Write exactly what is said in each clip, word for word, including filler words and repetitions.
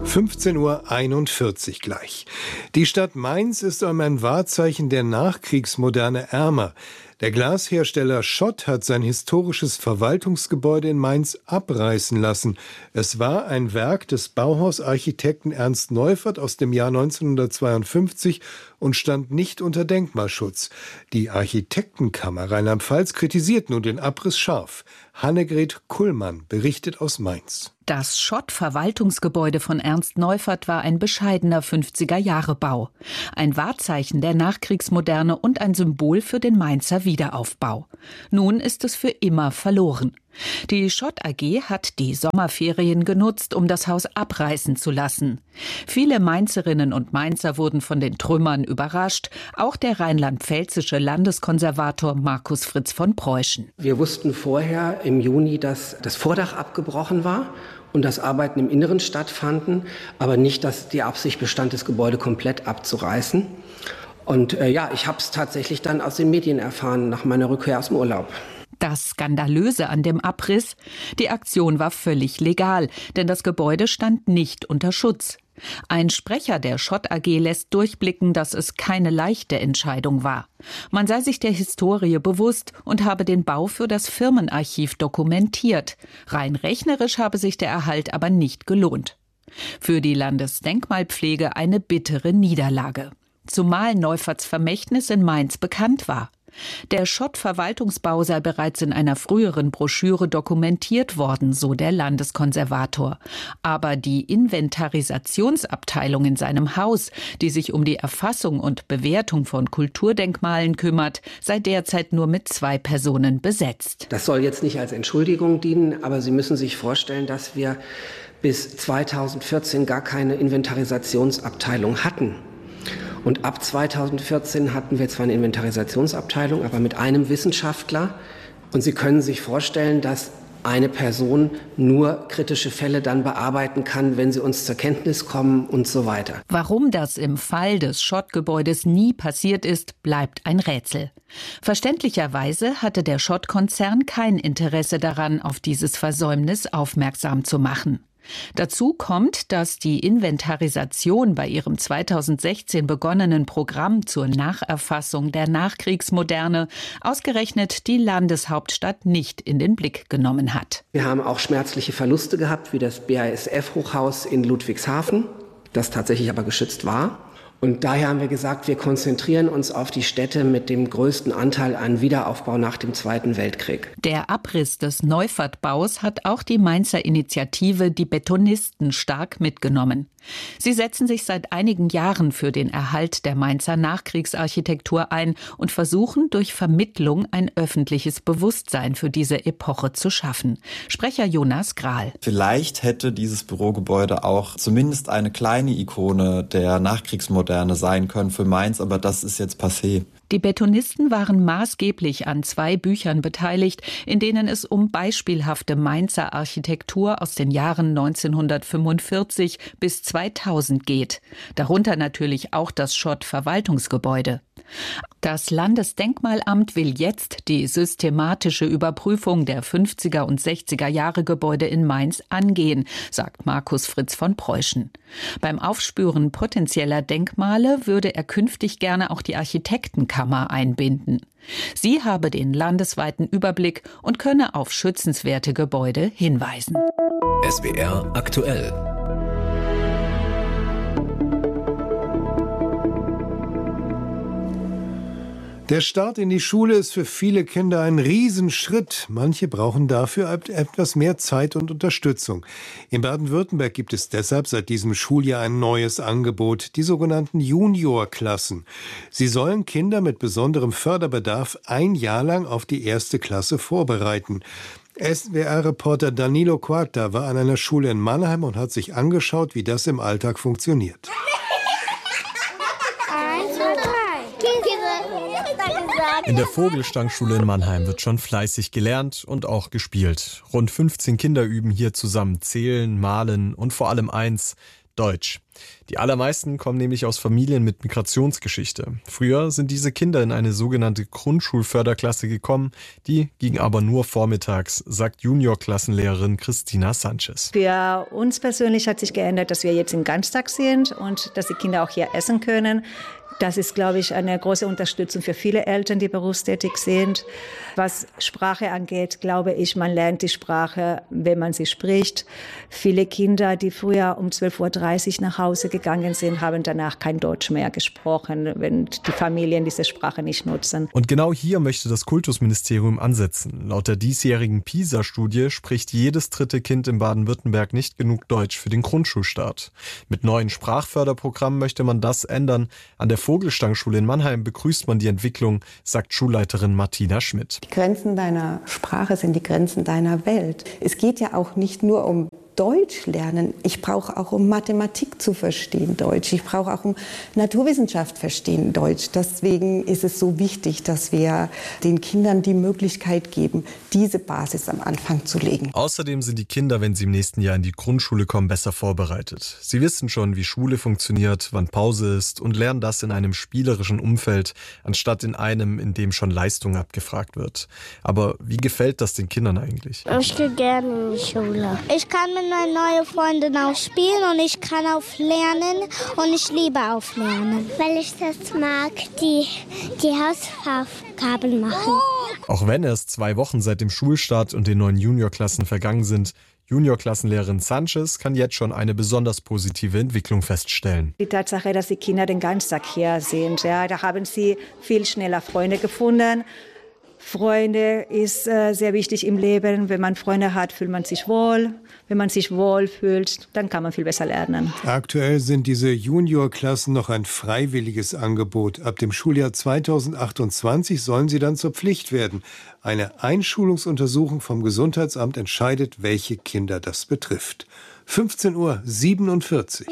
fünfzehn Uhr einundvierzig gleich. Die Stadt Mainz ist um ein Wahrzeichen der Nachkriegsmoderne ärmer. Der Glashersteller Schott hat sein historisches Verwaltungsgebäude in Mainz abreißen lassen. Es war ein Werk des Bauhausarchitekten Ernst Neufert aus dem Jahr neunzehnhundertzweiundfünfzig und stand nicht unter Denkmalschutz. Die Architektenkammer Rheinland-Pfalz kritisiert nun den Abriss scharf. Hannegret Kullmann berichtet aus Mainz. Das Schott-Verwaltungsgebäude von Ernst Neufert war ein bescheidener fünfziger-Jahre-Bau. Ein Wahrzeichen der Nachkriegsmoderne und ein Symbol für den Mainzer Wiederaufbau. Nun ist es für immer verloren. Die Schott A G hat die Sommerferien genutzt, um das Haus abreißen zu lassen. Viele Mainzerinnen und Mainzer wurden von den Trümmern überrascht, auch der rheinland-pfälzische Landeskonservator Markus Fritz von Preußen. Wir wussten vorher im Juni, dass das Vordach abgebrochen war und dass Arbeiten im Inneren stattfanden, aber nicht, dass die Absicht bestand, das Gebäude komplett abzureißen. Und äh, ja, ich habe es tatsächlich dann aus den Medien erfahren, nach meiner Rückkehr aus dem Urlaub. Das Skandalöse an dem Abriss: Die Aktion war völlig legal, denn das Gebäude stand nicht unter Schutz. Ein Sprecher der Schott A G lässt durchblicken, dass es keine leichte Entscheidung war. Man sei sich der Historie bewusst und habe den Bau für das Firmenarchiv dokumentiert. Rein rechnerisch habe sich der Erhalt aber nicht gelohnt. Für die Landesdenkmalpflege eine bittere Niederlage. Zumal Neuferts Vermächtnis in Mainz bekannt war. Der Schott-Verwaltungsbau sei bereits in einer früheren Broschüre dokumentiert worden, so der Landeskonservator. Aber die Inventarisationsabteilung in seinem Haus, die sich um die Erfassung und Bewertung von Kulturdenkmalen kümmert, sei derzeit nur mit zwei Personen besetzt. Das soll jetzt nicht als Entschuldigung dienen, aber Sie müssen sich vorstellen, dass wir bis zweitausendvierzehn gar keine Inventarisationsabteilung hatten. Und ab zweitausendvierzehn hatten wir zwar eine Inventarisationsabteilung, aber mit einem Wissenschaftler. Und Sie können sich vorstellen, dass eine Person nur kritische Fälle dann bearbeiten kann, wenn sie uns zur Kenntnis kommen und so weiter. Warum das im Fall des Schott-Gebäudes nie passiert ist, bleibt ein Rätsel. Verständlicherweise hatte der Schott-Konzern kein Interesse daran, auf dieses Versäumnis aufmerksam zu machen. Dazu kommt, dass die Inventarisation bei ihrem zweitausendsechzehn begonnenen Programm zur Nacherfassung der Nachkriegsmoderne ausgerechnet die Landeshauptstadt nicht in den Blick genommen hat. Wir haben auch schmerzliche Verluste gehabt, wie das B A S F-Hochhaus in Ludwigshafen, das tatsächlich aber geschützt war. Und daher haben wir gesagt, wir konzentrieren uns auf die Städte mit dem größten Anteil an Wiederaufbau nach dem Zweiten Weltkrieg. Der Abriss des Neufert-Baus hat auch die Mainzer Initiative Die Betonisten stark mitgenommen. Sie setzen sich seit einigen Jahren für den Erhalt der Mainzer Nachkriegsarchitektur ein und versuchen durch Vermittlung ein öffentliches Bewusstsein für diese Epoche zu schaffen. Sprecher Jonas Grahl. Vielleicht hätte dieses Bürogebäude auch zumindest eine kleine Ikone der Nachkriegsmoderne sein können für Mainz, aber das ist jetzt passé. Die Betonisten waren maßgeblich an zwei Büchern beteiligt, in denen es um beispielhafte Mainzer Architektur aus den Jahren neunzehnhundertfünfundvierzig bis zweitausend geht. Darunter natürlich auch das Schott-Verwaltungsgebäude. Das Landesdenkmalamt will jetzt die systematische Überprüfung der fünfziger und sechziger Jahre Gebäude in Mainz angehen, sagt Markus Fritz von Preußen. Beim Aufspüren potenzieller Denkmale würde er künftig gerne auch die Architektenkammer einbinden. Sie habe den landesweiten Überblick und könne auf schützenswerte Gebäude hinweisen. S W R aktuell. Der Start in die Schule ist für viele Kinder ein Riesenschritt. Manche brauchen dafür etwas mehr Zeit und Unterstützung. In Baden-Württemberg gibt es deshalb seit diesem Schuljahr ein neues Angebot, die sogenannten Juniorklassen. Sie sollen Kinder mit besonderem Förderbedarf ein Jahr lang auf die erste Klasse vorbereiten. S W R-Reporter Danilo Quarta war an einer Schule in Mannheim und hat sich angeschaut, wie das im Alltag funktioniert. In der Vogelstangschule in Mannheim wird schon fleißig gelernt und auch gespielt. Rund fünfzehn Kinder üben hier zusammen zählen, malen und vor allem eins, Deutsch. Die allermeisten kommen nämlich aus Familien mit Migrationsgeschichte. Früher sind diese Kinder in eine sogenannte Grundschulförderklasse gekommen, die ging aber nur vormittags, sagt Juniorklassenlehrerin Christina Sanchez. Für uns persönlich hat sich geändert, dass wir jetzt im Ganztag sind und dass die Kinder auch hier essen können. Das ist, glaube ich, eine große Unterstützung für viele Eltern, die berufstätig sind. Was Sprache angeht, glaube ich, man lernt die Sprache, wenn man sie spricht. Viele Kinder, die früher um zwölf Uhr dreißig nach Hause gegangen sind, haben danach kein Deutsch mehr gesprochen, wenn die Familien diese Sprache nicht nutzen. Und genau hier möchte das Kultusministerium ansetzen. Laut der diesjährigen PISA-Studie spricht jedes dritte Kind in Baden-Württemberg nicht genug Deutsch für den Grundschulstart. Mit neuen Sprachförderprogrammen möchte man das ändern. An der Vogelstangschule in Mannheim begrüßt man die Entwicklung, sagt Schulleiterin Martina Schmidt. Die Grenzen deiner Sprache sind die Grenzen deiner Welt. Es geht ja auch nicht nur um Deutsch lernen. Ich brauche auch, um Mathematik zu verstehen, Deutsch. Ich brauche auch, um Naturwissenschaft verstehen, Deutsch. Deswegen ist es so wichtig, dass wir den Kindern die Möglichkeit geben, diese Basis am Anfang zu legen. Außerdem sind die Kinder, wenn sie im nächsten Jahr in die Grundschule kommen, besser vorbereitet. Sie wissen schon, wie Schule funktioniert, wann Pause ist und lernen das in einem spielerischen Umfeld, anstatt in einem, in dem schon Leistung abgefragt wird. Aber wie gefällt das den Kindern eigentlich? Ich gehe gerne in die Schule. Ich kann mit meinen neuen Freunden auch spielen und ich kann auch lernen und ich liebe auch lernen. Weil ich das mag, die, die Hausaufgaben machen. Auch wenn erst zwei Wochen seit dem Schulstart und den neuen Juniorklassen vergangen sind, Juniorklassenlehrerin Sanchez kann jetzt schon eine besonders positive Entwicklung feststellen. Die Tatsache, dass die Kinder den Ganztag hier sind, ja, da haben sie viel schneller Freunde gefunden. Freunde ist äh, sehr wichtig im Leben. Wenn man Freunde hat, fühlt man sich wohl. Wenn man sich wohl fühlt, dann kann man viel besser lernen. Aktuell sind diese Juniorklassen noch ein freiwilliges Angebot. Ab dem Schuljahr zweitausendachtundzwanzig sollen sie dann zur Pflicht werden. Eine Einschulungsuntersuchung vom Gesundheitsamt entscheidet, welche Kinder das betrifft. fünfzehn Uhr siebenundvierzig.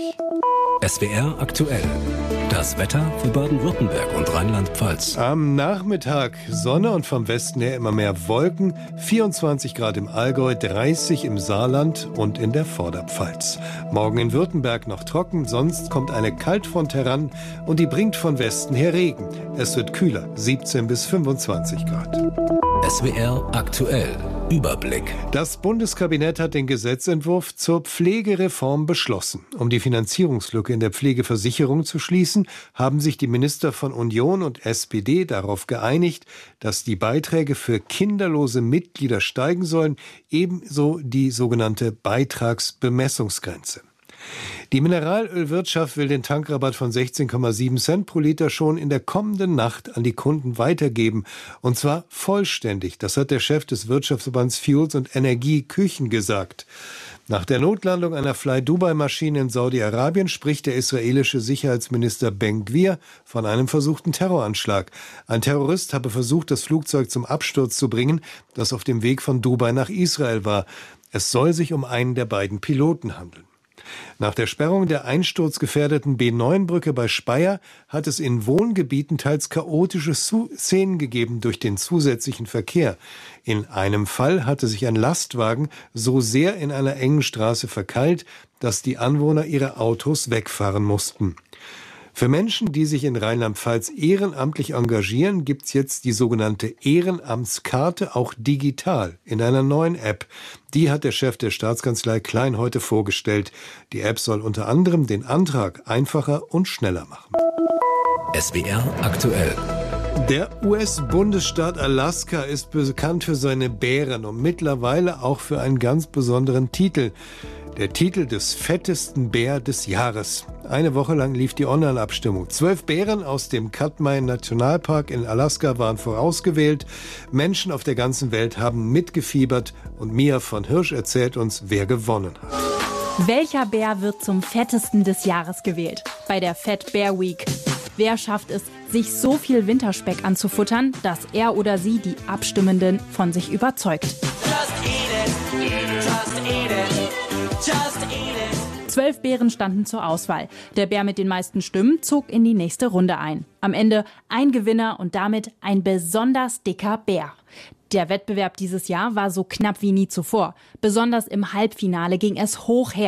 S W R aktuell. Das Wetter für Baden-Württemberg und Rheinland-Pfalz. Am Nachmittag Sonne und vom Westen her immer mehr Wolken. vierundzwanzig Grad im Allgäu, dreißig im Saarland und in der Vorderpfalz. Morgen in Württemberg noch trocken, sonst kommt eine Kaltfront heran und die bringt von Westen her Regen. Es wird kühler, siebzehn bis fünfundzwanzig Grad. S W R aktuell. Überblick. Das Bundeskabinett hat den Gesetzentwurf zur Pflegereform beschlossen. Um die Finanzierungslücke in der Pflegeversicherung zu schließen, haben sich die Minister von Union und S P D darauf geeinigt, dass die Beiträge für kinderlose Mitglieder steigen sollen, ebenso die sogenannte Beitragsbemessungsgrenze. Die Mineralölwirtschaft will den Tankrabatt von sechzehn Komma sieben Cent pro Liter schon in der kommenden Nacht an die Kunden weitergeben. Und zwar vollständig. Das hat der Chef des Wirtschaftsverbands Fuels und Energie Küchen gesagt. Nach der Notlandung einer Fly-Dubai-Maschine in Saudi-Arabien spricht der israelische Sicherheitsminister Ben-Gvir von einem versuchten Terroranschlag. Ein Terrorist habe versucht, das Flugzeug zum Absturz zu bringen, das auf dem Weg von Dubai nach Israel war. Es soll sich um einen der beiden Piloten handeln. Nach der Sperrung der einsturzgefährdeten B neun Brücke bei Speyer hat es in Wohngebieten teils chaotische Szenen gegeben durch den zusätzlichen Verkehr. In einem Fall hatte sich ein Lastwagen so sehr in einer engen Straße verkeilt, dass die Anwohner ihre Autos wegfahren mussten. Für Menschen, die sich in Rheinland-Pfalz ehrenamtlich engagieren, gibt's jetzt die sogenannte Ehrenamtskarte, auch digital, in einer neuen App. Die hat der Chef der Staatskanzlei Klein heute vorgestellt. Die App soll unter anderem den Antrag einfacher und schneller machen. S W R aktuell. Der U S-Bundesstaat Alaska ist bekannt für seine Bären und mittlerweile auch für einen ganz besonderen Titel. Der Titel des fettesten Bär des Jahres. Eine Woche lang lief die Online-Abstimmung. Zwölf Bären aus dem Katmai Nationalpark in Alaska waren vorausgewählt. Menschen auf der ganzen Welt haben mitgefiebert und Mia von Hirsch erzählt uns, wer gewonnen hat. Welcher Bär wird zum fettesten des Jahres gewählt? Bei der Fat Bear Week. Wer schafft es, sich so viel Winterspeck anzufuttern, dass er oder sie die Abstimmenden von sich überzeugt? Just eat it. Just eat it. Just eat it. Zwölf Bären standen zur Auswahl. Der Bär mit den meisten Stimmen zog in die nächste Runde ein. Am Ende ein Gewinner und damit ein besonders dicker Bär. Der Wettbewerb dieses Jahr war so knapp wie nie zuvor. Besonders im Halbfinale ging es hoch her.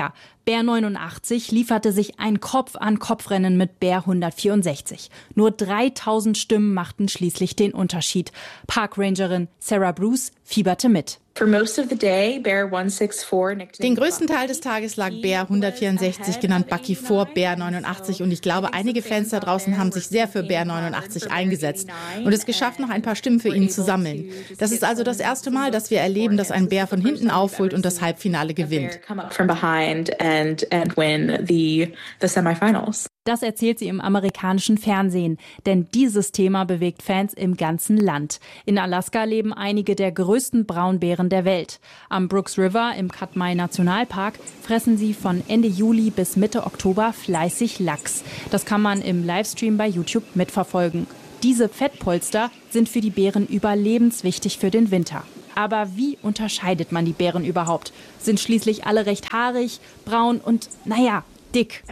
Bär neunundachtzig lieferte sich ein Kopf-an-Kopf-Rennen mit Bär hundertvierundsechzig. Nur dreitausend Stimmen machten schließlich den Unterschied. Parkrangerin Sarah Bruce fieberte mit. Den größten Teil des Tages lag Bär hundertvierundsechzig, genannt Bucky, vor Bär neunundachtzig. Und ich glaube, einige Fans da draußen haben sich sehr für Bär neunundachtzig eingesetzt und es geschafft, noch ein paar Stimmen für ihn zu sammeln. Das ist also das erste Mal, dass wir erleben, dass ein Bär von hinten aufholt und das Halbfinale gewinnt. Das erzählt sie im amerikanischen Fernsehen, denn dieses Thema bewegt Fans im ganzen Land. In Alaska leben einige der größten Braunbären der Welt. Am Brooks River im Katmai Nationalpark fressen sie von Ende Juli bis Mitte Oktober fleißig Lachs. Das kann man im Livestream bei YouTube mitverfolgen. Diese Fettpolster sind für die Bären überlebenswichtig für den Winter. Aber wie unterscheidet man die Bären überhaupt? Sind schließlich alle recht haarig, braun und, naja, dick.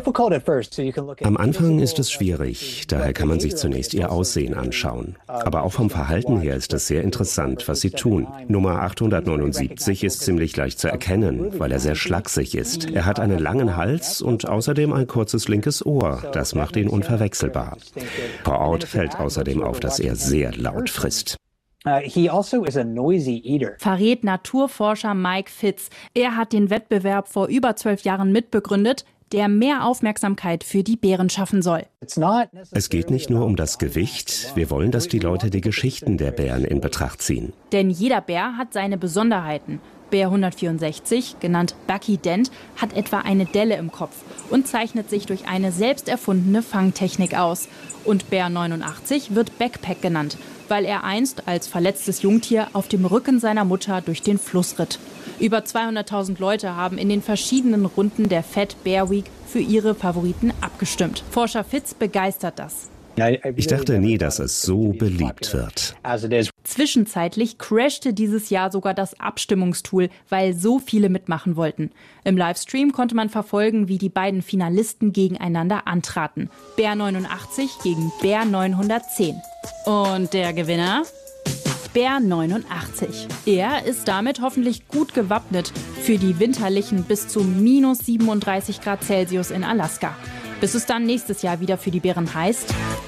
Am Anfang ist es schwierig, daher kann man sich zunächst ihr Aussehen anschauen. Aber auch vom Verhalten her ist es sehr interessant, was sie tun. Nummer achthundertneunundsiebzig ist ziemlich leicht zu erkennen, weil er sehr schlaksig ist. Er hat einen langen Hals und außerdem ein kurzes linkes Ohr. Das macht ihn unverwechselbar. Vor Ort fällt außerdem auf, dass er sehr laut frisst. Uh, he also is a noisy eater. Verrät Naturforscher Mike Fitz. Er hat den Wettbewerb vor über zwölf Jahren mitbegründet, der mehr Aufmerksamkeit für die Bären schaffen soll. Es geht nicht nur um das Gewicht. Wir wollen, dass die Leute die Geschichten der Bären in Betracht ziehen. Denn jeder Bär hat seine Besonderheiten. Bär hundertvierundsechzig, genannt Bucky Dent, hat etwa eine Delle im Kopf und zeichnet sich durch eine selbst erfundene Fangtechnik aus. Und Bär neunundachtzig wird Backpack genannt, weil er einst als verletztes Jungtier auf dem Rücken seiner Mutter durch den Fluss ritt. Über zweihunderttausend Leute haben in den verschiedenen Runden der Fat Bear Week für ihre Favoriten abgestimmt. Forscher Fitz begeistert das. Ich dachte nie, dass es so beliebt wird. Zwischenzeitlich crashte dieses Jahr sogar das Abstimmungstool, weil so viele mitmachen wollten. Im Livestream konnte man verfolgen, wie die beiden Finalisten gegeneinander antraten. Bär neunundachtzig gegen Bär neunhundertzehn. Und der Gewinner? Bär neunundachtzig. Er ist damit hoffentlich gut gewappnet für die winterlichen bis zu minus siebenunddreißig Grad Celsius in Alaska. Bis es dann nächstes Jahr wieder für die Bären heißt: